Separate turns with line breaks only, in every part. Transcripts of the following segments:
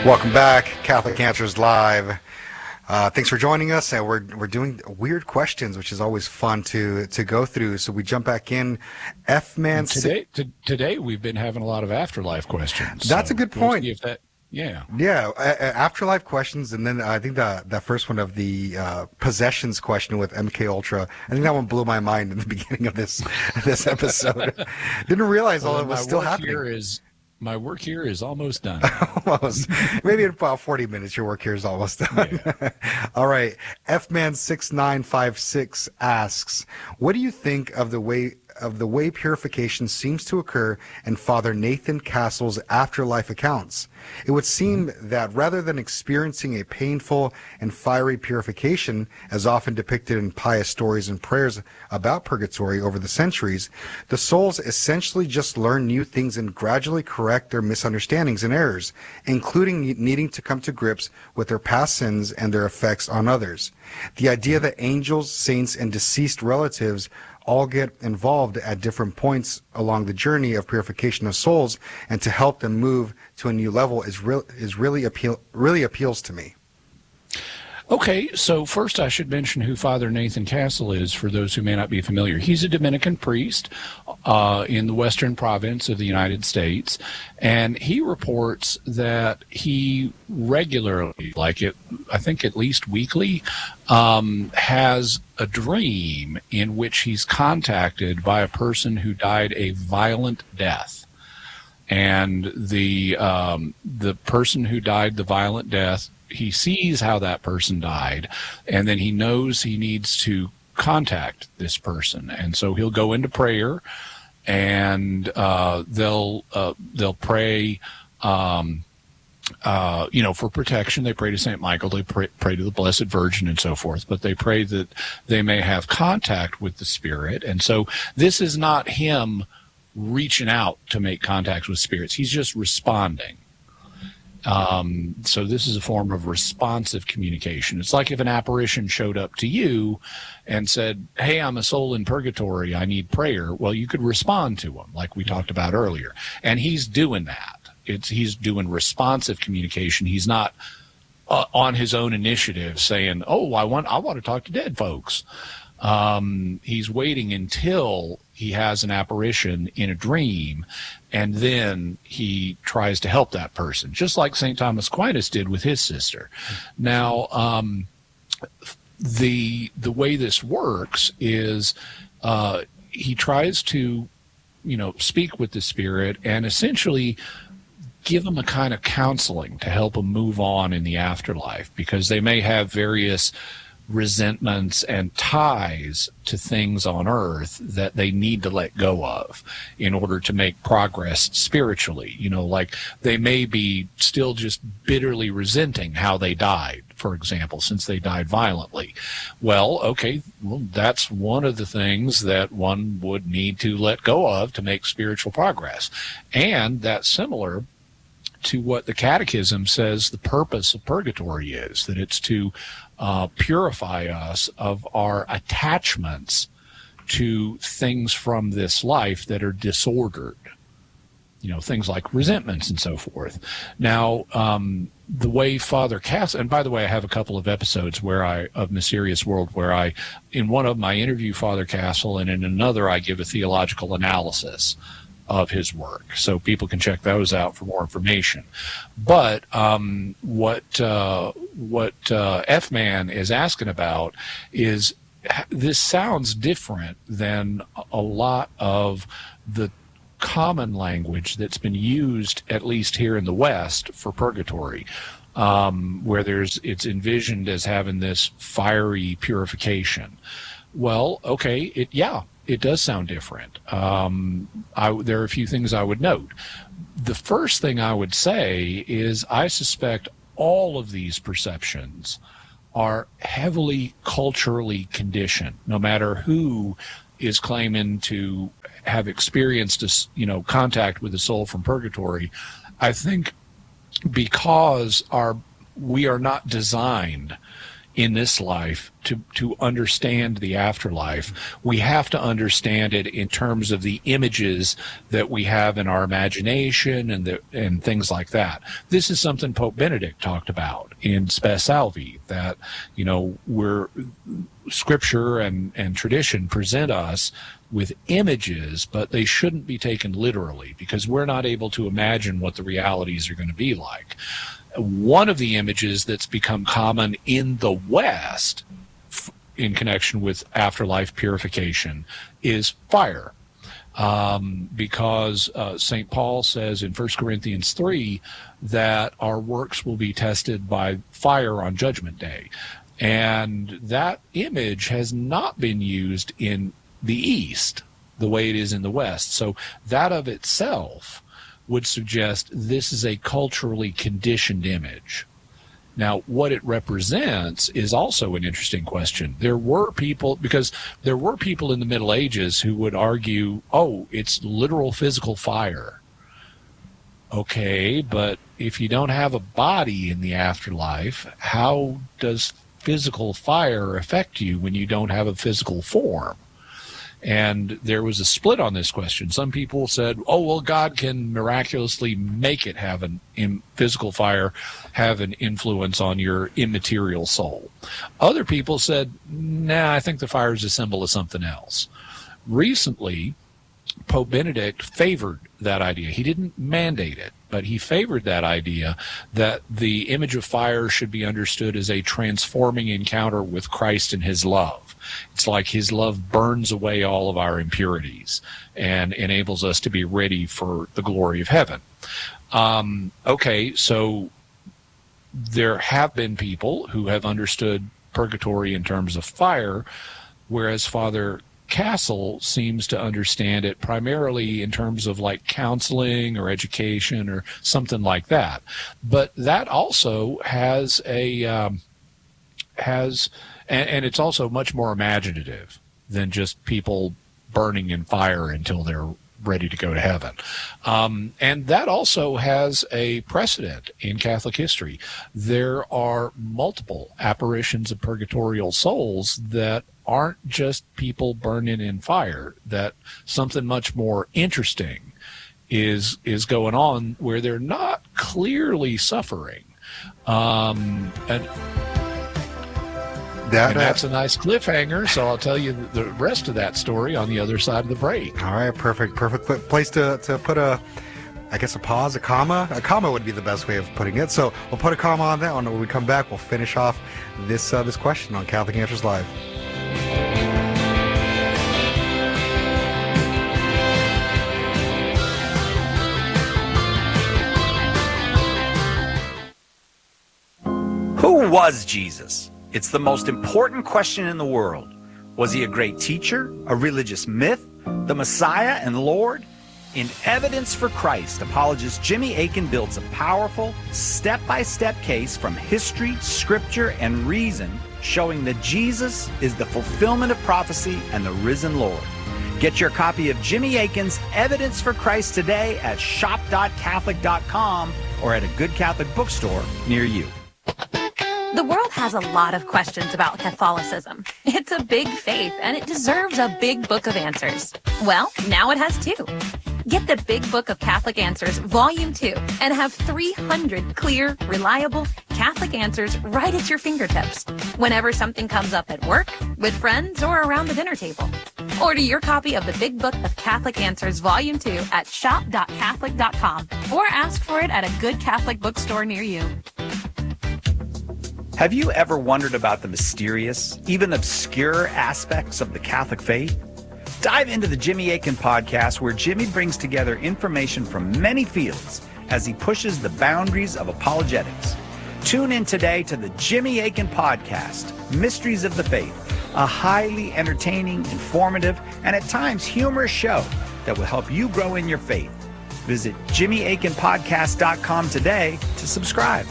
Welcome back, Catholic Answers Live. Thanks for joining us, and we're doing weird questions, which is always fun to go through. So we jump back in. F-Man.
Today we've been having a lot of afterlife questions.
That's a good point.
We'll see if that, yeah.
Afterlife questions, and then I think that first one of the possessions question with MK Ultra. I think that one blew my mind in the beginning of this episode. Didn't realize all of it was still happening.
My work here is almost done.
Almost. Maybe in about 40 minutes, your work here is almost done. Yeah. All right. Fman6956 asks, what do you think of the way purification seems to occur in Father Nathan Castle's afterlife accounts? It would seem that rather than experiencing a painful and fiery purification, as often depicted in pious stories and prayers about purgatory over the centuries, the souls essentially just learn new things and gradually correct their misunderstandings and errors, including needing to come to grips with their past sins and their effects on others. The idea that angels, saints, and deceased relatives all get involved at different points along the journey of purification of souls and to help them move to a new level really appeals to me.
Okay, so first I should mention who Father Nathan Castle is for those who may not be familiar. He's a Dominican priest in the western province of the United States, and he reports that he regularly, I think at least weekly, has a dream in which he's contacted by a person who died a violent death. And the person who died the violent death, he sees how that person died, and then he knows he needs to contact this person. And so he'll go into prayer, and they'll pray, for protection. They pray to St. Michael, they pray to the Blessed Virgin and so forth, but they pray that they may have contact with the spirit. And so this is not him reaching out to make contacts with spirits. He's just responding. So this is a form of responsive communication. It's like if an apparition showed up to you and said, hey, I'm a soul in purgatory, I need prayer. Well, you could respond to him like we talked about earlier. And he's doing that. He's doing responsive communication. He's not on his own initiative saying, oh, I want to talk to dead folks. He's waiting until he has an apparition in a dream, and then he tries to help that person, just like St. Thomas Aquinas did with his sister. Now, the way this works is he tries to, speak with the spirit and essentially give them a kind of counseling to help them move on in the afterlife, because they may have various resentments and ties to things on earth that they need to let go of in order to make progress spiritually. Like they may be still just bitterly resenting how they died, for example, since they died violently. Well, that's one of the things that one would need to let go of to make spiritual progress. And that's similar to what the Catechism says the purpose of purgatory is, that it's to purify us of our attachments to things from this life that are disordered, things like resentments and so forth. Now, the way Father Castle, and by the way, I have a couple of episodes of Mysterious World where in one of them I interview Father Castle, and in another I give a theological analysis of his work, so people can check those out for more information. But what F-Man is asking about is, this sounds different than a lot of the common language that's been used, at least here in the West, for purgatory, where it's envisioned as having this fiery purification. Well, it does sound different. There are a few things I would note. The first thing I would say is I suspect all of these perceptions are heavily culturally conditioned, no matter who is claiming to have experienced contact with the soul from purgatory. I think because we are not designed in this life to understand the afterlife. We have to understand it in terms of the images that we have in our imagination and things like that. This is something Pope Benedict talked about in Spe Salvi, that, we're Scripture and tradition present us with images, but they shouldn't be taken literally, because we're not able to imagine what the realities are going to be like. One of the images that's become common in the West in connection with afterlife purification is fire. Because St. Paul says in 1 Corinthians 3 that our works will be tested by fire on Judgment Day. And that image has not been used in the East the way it is in the West. So that of itself would suggest this is a culturally conditioned image. Now, what it represents is also an interesting question. There were people in the Middle Ages who would argue, it's literal physical fire. Okay, but if you don't have a body in the afterlife, how does physical fire affect you when you don't have a physical form? And there was a split on this question. Some people said, God can miraculously make it have physical fire have an influence on your immaterial soul. Other people said, I think the fire is a symbol of something else. Recently, Pope Benedict favored that idea. He didn't mandate it, but he favored that idea that the image of fire should be understood as a transforming encounter with Christ and his love. It's like his love burns away all of our impurities and enables us to be ready for the glory of heaven. So there have been people who have understood purgatory in terms of fire, whereas Father Castle seems to understand it primarily in terms of like counseling or education or something like that. But that also has and it's also much more imaginative than just people burning in fire until they're ready to go to heaven. And that also has a precedent in Catholic history. There are multiple apparitions of purgatorial souls that aren't just people burning in fire, that something much more interesting is going on where they're not clearly suffering. And that's a nice cliffhanger, so I'll tell you the rest of that story on the other side of the break.
All right, perfect place to put a pause, a comma. A comma would be the best way of putting it. So we'll put a comma on that one. When we come back, we'll finish off this question on Catholic Answers Live.
Who was Jesus? It's the most important question in the world. Was he a great teacher, a religious myth, the Messiah and Lord? In Evidence for Christ, apologist Jimmy Akin builds a powerful, step-by-step case from history, scripture, and reason, showing that Jesus is the fulfillment of prophecy and the risen Lord. Get your copy of Jimmy Akin's Evidence for Christ today at shop.catholic.com or at a good Catholic bookstore near you.
The world has a lot of questions about Catholicism. It's a big faith, and it deserves a big book of answers. Well, now it has two. Get the Big Book of Catholic Answers, Volume 2, and have 300 clear, reliable Catholic answers right at your fingertips whenever something comes up at work, with friends, or around the dinner table. Order your copy of the Big Book of Catholic Answers, Volume 2 at shop.catholic.com or ask for it at a good Catholic bookstore near you.
Have you ever wondered about the mysterious, even obscure aspects of the Catholic faith? Dive into the Jimmy Akin podcast, where Jimmy brings together information from many fields as he pushes the boundaries of apologetics. Tune in today to the Jimmy Akin podcast, Mysteries of the Faith, a highly entertaining, informative, and at times humorous show that will help you grow in your faith. Visit JimmyAkinPodcast.com today to subscribe.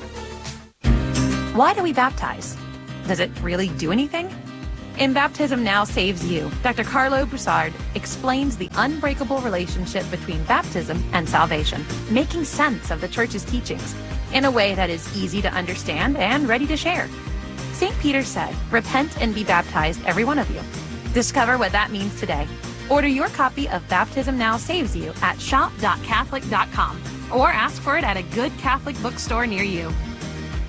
Why do we baptize? Does it really do anything? In Baptism Now Saves You, Dr. Carlo Broussard explains the unbreakable relationship between baptism and salvation, making sense of the Church's teachings in a way that is easy to understand and ready to share. St. Peter said, "Repent and be baptized, every one of you." Discover what that means today. Order your copy of Baptism Now Saves You at shop.catholic.com or ask for it at a good Catholic bookstore near you.